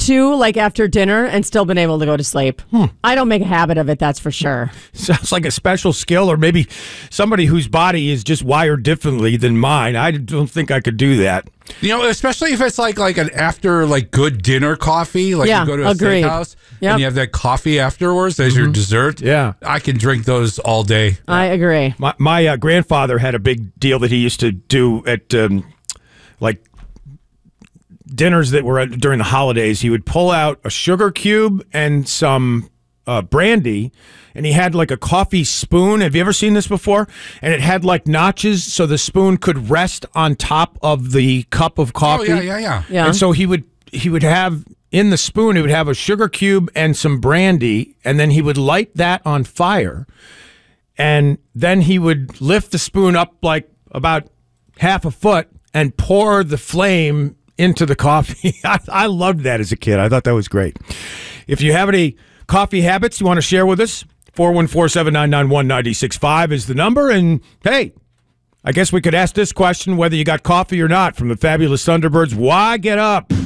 two, like after dinner, and still been able to go to sleep. I don't make a habit of it, that's for sure. Sounds like a special skill, or maybe somebody whose body is just wired differently than mine. I don't think I could do that. You know, especially if it's like an after good dinner coffee, like you go to a steakhouse and you have that coffee afterwards as your dessert. Yeah, I can drink those all day. I agree. My grandfather had a big deal that he used to do at dinners that were during the holidays. He would pull out a sugar cube and some brandy, and he had like a coffee spoon. Have you ever seen this before? And it had like notches so the spoon could rest on top of the cup of coffee. Oh, yeah. And so he would have in the spoon, he would have a sugar cube and some brandy, and then he would light that on fire, and then he would lift the spoon up like about half a foot and pour the flame into the coffee. I loved that as a kid. I thought that was great. If you have any coffee habits you want to share with us, 414-799-1965 is the number. And hey, I guess we could ask this question, whether you got coffee or not, from the fabulous Thunderbirds. Why get up?